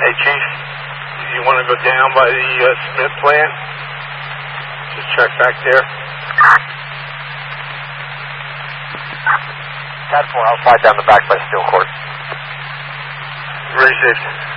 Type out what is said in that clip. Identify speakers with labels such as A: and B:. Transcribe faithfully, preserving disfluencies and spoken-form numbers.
A: Hey, Chief, you want to go down by the uh, Smith plant? Just check back there.
B: ten four, I'll slide down the back by Steel Court.
A: Ready, safety.